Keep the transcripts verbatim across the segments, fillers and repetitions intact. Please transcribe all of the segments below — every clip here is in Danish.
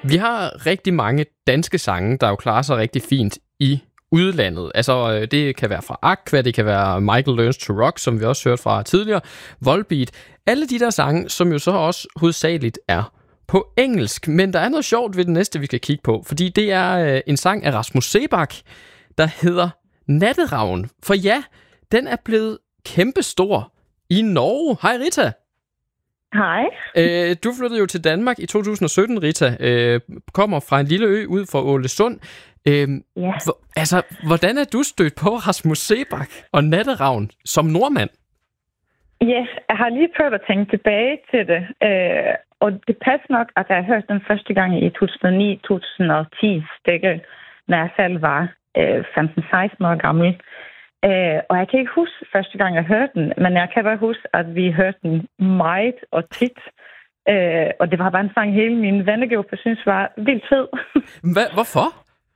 Vi har rigtig mange danske sange, der jo klarer sig rigtig fint i udlandet. Altså, det kan være fra Aqua, det kan være Michael Learns to Rock, som vi også hørte fra tidligere, Volbeat. Alle de der sange, som jo så også hovedsageligt er på engelsk. Men der er noget sjovt ved det næste, vi skal kigge på, fordi det er en sang af Rasmus Seebach, der hedder Natteravn. For ja, den er blevet kæmpestor i Norge. Hej Rita. Hej. Øh, du flyttede jo til Danmark i to tusind og sytten, Rita. Øh, kommer fra en lille ø ud for Ålesund. Øh, ja. hvor, altså, hvordan er du stødt på Rasmus Seebach og Natteravn som nordmand? Ja, jeg har lige prøvet at tænke tilbage til det. Øh, og det passer nok, at jeg har hørt den første gang i to tusind og ni til to tusind og ti stykker, når jeg selv var øh, femten seksten år gammel. Uh, og jeg kan ikke huske første gang, jeg hørte den, men jeg kan bare huske, at vi hørte den meget og tit. Uh, og det var bare en sang, hele min vennegruppe synes var vildt fed. Hva? Hvorfor?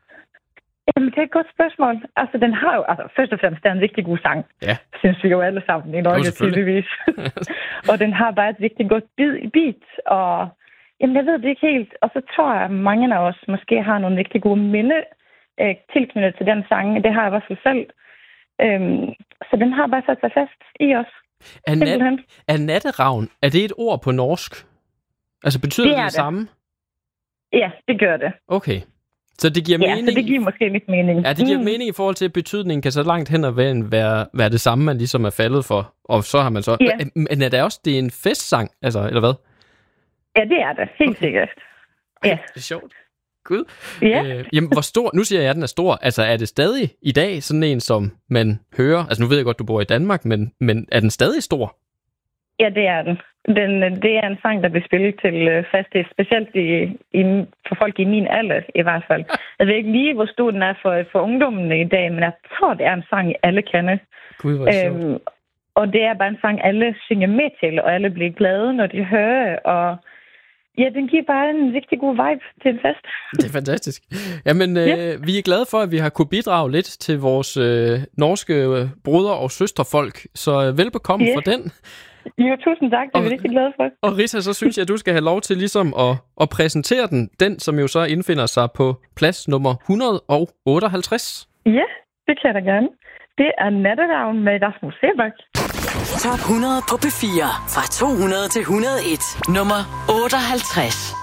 Jamen, det er et godt spørgsmål. Altså, den har jo, altså, først og fremmest, det er en rigtig god sang. Ja. Synes vi jo alle sammen i Norge, tydeligvis. Og den har bare et rigtig godt beat, og jamen, jeg ved det ikke helt. Og så tror jeg, at mange af os måske har nogle rigtig gode minde uh, tilknyttet til den sang. Det har jeg i hvert fald selv. Øhm, så den har bare sat sig fast i os. Er, nat, er natteravn, er det et ord på norsk? Altså betyder det det, det det samme? Ja, det gør det. Okay. Så det giver ja, mening... så det giver måske lidt mening. Ja, det giver mm. mening i forhold til, at betydningen kan så langt hen ad vejen være, være det samme, man ligesom er faldet for. Og så har man så... Ja. Men er det også det er en festsang, altså, eller hvad? Ja, det er det. Helt okay. sikkert. Ja. Ej, det er sjovt. Gud. Ja. Øh, jamen, hvor stor... Nu siger jeg, at den er stor. Altså, er det stadig i dag sådan en, som man hører? Altså, nu ved jeg godt, du bor i Danmark, men, men er den stadig stor? Ja, det er den. den. Det er en sang, der bliver spillet til fast, specielt i, i, for folk i min alder, i hvert fald. Jeg ved ikke lige, hvor stor den er for, for ungdommene i dag, men jeg tror, det er en sang, alle kender. Gud, hvor sjovt. Øhm, og det er bare en sang, alle synger med til, og alle bliver glade, når de hører, og ja, den giver bare en rigtig god vibe til en fest. Det er fantastisk. Jamen, ja. øh, vi er glade for, at vi har kunne bidrage lidt til vores øh, norske øh, broder- og søsterfolk. Så øh, velbekomme ja. for den. Jo, tusind tak. Det er vi rigtig glade for. Og Rita, så synes jeg, at du skal have lov til ligesom at, at præsentere den. Den, som jo så indfinder sig på plads nummer et hundrede og otteoghalvtreds. Ja, det kan jeg da gerne. Det er Natteravn med Rasmus Seebach. Top hundrede på P fire. Fra to hundrede til et hundrede og en. Nummer otteoghalvtreds.